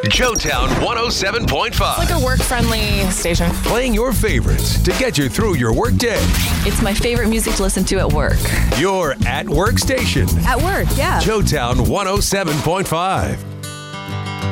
Joetown 107.5. Like a work-friendly station. Playing your favorites to get you through your workday. It's my favorite music to listen to at work. Your at-work station. At work, yeah. Joetown 107.5.